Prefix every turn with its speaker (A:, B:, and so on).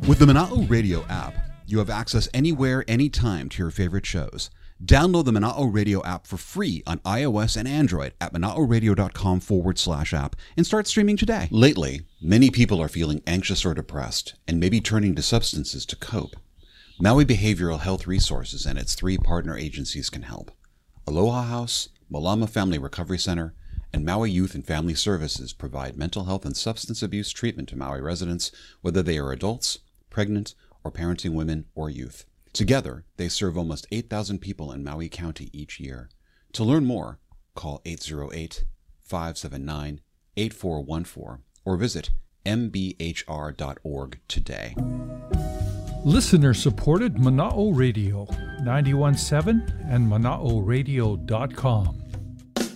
A: With the Mana'o Radio app, you have access anywhere, anytime to your favorite shows. Download the Mana'o Radio app for free on iOS and Android at mana'oradio.com/app and start streaming today. Lately, many people are feeling anxious or depressed and may be turning to substances to cope. Maui Behavioral Health Resources and its 3 partner agencies can help. Aloha House, Malama Family Recovery Center, and Maui Youth and Family Services provide mental health and substance abuse treatment to Maui residents, whether they are adults, pregnant, or parenting women or youth. Together, they serve almost 8,000 people in Maui County each year. To learn more, call 808-579-8414 or visit mbhr.org today.
B: Listener-supported Mana'o Radio, 91.7 and Mana'oRadio.com.